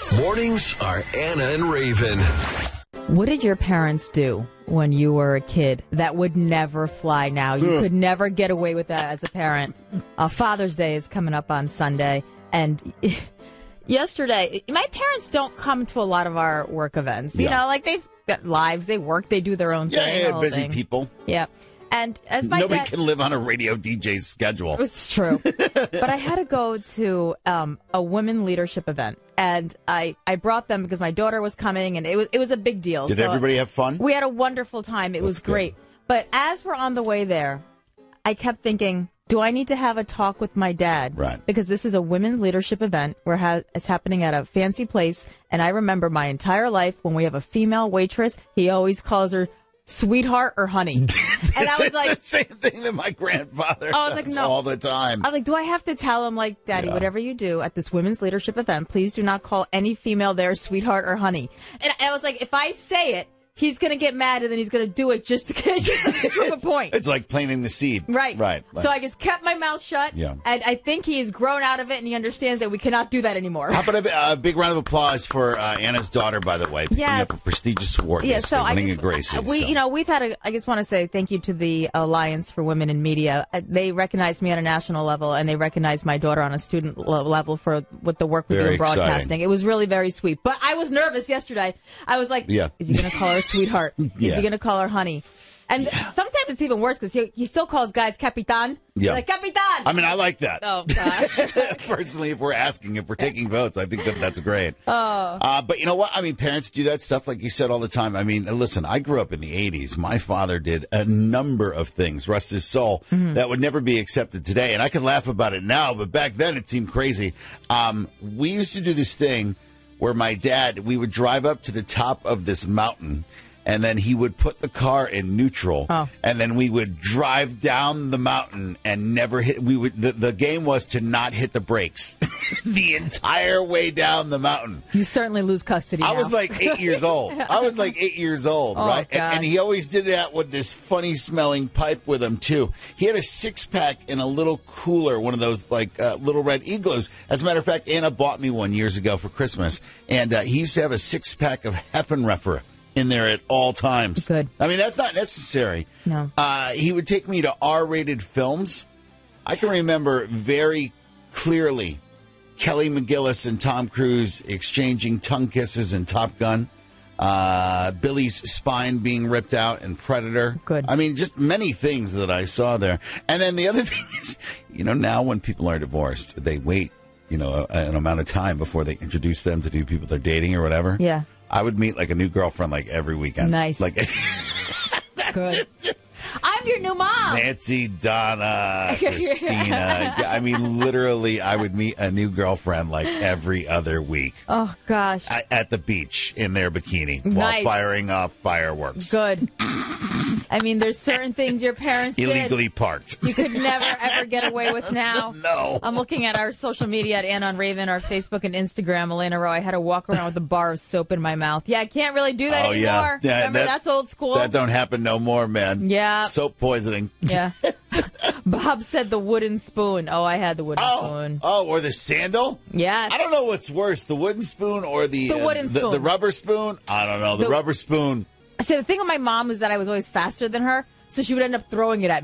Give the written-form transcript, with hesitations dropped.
Mornings are Anna and Raven. What did your parents do when you were a kid that would never fly now? You could never get away with that as a parent. Father's Day is coming up on Sunday, and yesterday, my parents don't come to a lot of our work events. You know, like they've got lives, they work, they do their own thing. Yeah, busy people. Yeah. And as my Nobody dad, can live on a radio DJ's schedule. it's true. But I had to go to a women leadership event, and I brought them because my daughter was coming, and it was a big deal. Did So everybody have fun? we had a wonderful time. It was good. great. But as we're on the way there, I kept thinking, do I need to have a talk with my dad? Right. Because this is a women's leadership event where it's happening at a fancy place. And I remember my entire life when we have a female waitress, he always calls her sweetheart or honey. And I was It's like, the same thing that my grandfather I was like, does no. all the time. I was like, do I have to tell him, like, Daddy, Yeah. whatever you do at this women's leadership event, please do not call any female there sweetheart or honey. And I was like, if I say it, he's going to get mad and then he's going to do it just to prove a point. It's like planting the seed. Right. Right. So I just kept my mouth shut. Yeah. And I think he has grown out of it and he understands that we cannot do that anymore. How about a big round of applause for Anna's daughter, by the way, picking Yes. up a prestigious award. Yeah, yesterday, so I winning a just, Gracie. so. we've had I just want to say thank you to the Alliance for Women in Media. They recognized me at a national level, and they recognized my daughter on a student level with the work we do Very in broadcasting. exciting. It was really very sweet. But I was nervous yesterday. I was like, Yeah. is he going to call her sweetheart? Is Yeah. he going to call her honey? And sometimes it's even worse because he still calls guys Capitan. Yeah. Like, Capitan! I mean, I like that. Oh, gosh. Personally, if we're taking votes, I think that's great. But you know what? I mean, parents do that stuff, like you said, all the time. I mean, listen, I grew up in the 80s. My father did a number of things, rest his soul, that would never be accepted today. And I can laugh about it now, but back then it seemed crazy. We used to do this thing where we would drive up to the top of this mountain, and then he would put the car in neutral, and then we would drive down the mountain and never hit. The game was to not hit the brakes the entire way down the mountain. You certainly lose custody I now. was like 8 years old. Right? God. And he always did that with this funny smelling pipe with him too. He had a 6-pack in a little cooler, one of those like little red igloos. As a matter of fact, Anna bought me one years ago for Christmas, and he used to have a 6-pack of Heffenreffer in there at all times. Good. I mean, that's not necessary. No. He would take me to R-rated films. I can remember very clearly Kelly McGillis and Tom Cruise exchanging tongue kisses in Top Gun. Billy's spine being ripped out in Predator. Good. I mean, just many things that I saw there. And then the other thing is, now when people are divorced, they wait, an amount of time before they introduce them to people they're dating or whatever. Yeah. I would meet like a new girlfriend like every weekend. Nice. Like Good. I'm your new mom. Nancy, Donna, Christina. I mean, literally, I would meet a new girlfriend like every other week Oh, gosh. at the beach in their bikini while Nice. firing off fireworks. Good. I mean, there's certain things your parents Illegally did parked. you could never, ever get away with now. No. I'm looking at our social media at Anna on Raven, our Facebook and Instagram. Elena Rowe, I had to walk around with a bar of soap in my mouth. Yeah, I can't really do that anymore. Yeah, Remember, that's old school. That don't happen no more, man. Yeah. Soap poisoning. Yeah. Bob said the wooden spoon. Oh, I had the wooden spoon. Oh, or the sandal? Yes. I don't know what's worse, the wooden spoon or the wooden spoon. the rubber spoon? I don't know. The rubber spoon. So the thing with my mom was that I was always faster than her, so she would end up throwing it at me.